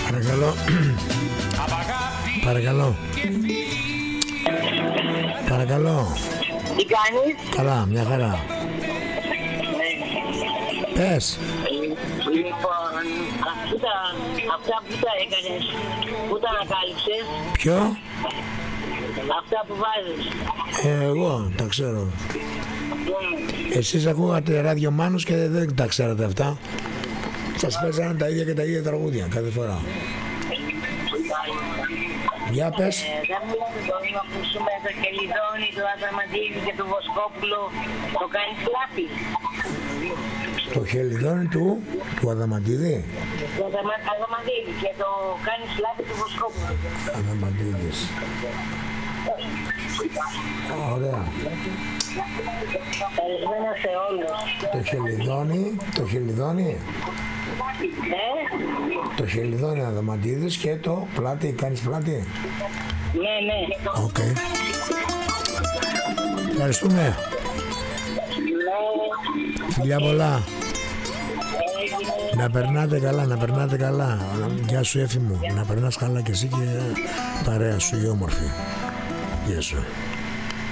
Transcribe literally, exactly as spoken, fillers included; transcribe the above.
Παρακαλώ. Παρακαλώ. Παρακαλώ. Τι κάνεις? Καλά, μια χαρά. Πες. Λοιπόν, αυτά, αυτά που τα έκανες, που τα ανακάλυψες? Ποιο? Αυτά που βάζεις. Ε, εγώ τα ξέρω. Εσείς ακούγατε ράδιο Μάνους και δεν τα ξέρατε αυτά. Σας παίζανε τα ίδια και τα ίδια τραγούδια κάθε φορά. Για πες. Ε, δεν μου λέτε το να ακούσουμε το Κελιδόνι, το Αδαμαντίδη και το Βοσκόπουλο, το κάνεις λάπη. Το χελιδόνι του, του Αδαμαντίδη. Το Αδαμα- Αδαμαντίδη και το κάνεις λάπη του Βοσκόπουλου. Αδαμαντίδης. Ωραία. Καλησπέρα σε όλους. Το χελιδόνι, το χελιδόνι, Ε, το χελιδόνι Αδαμαντίδης και το πλάτη, κάνεις πλάτη. ναι, ναι. Οκ. Ευχαριστούμε. Ναι. Φιλιά πολλά. Να περνάτε καλά, να περνάτε καλά. Γεια σου Έφη μου. Να περνάς καλά και εσύ και παρέα σου η όμορφη. Γεια σου.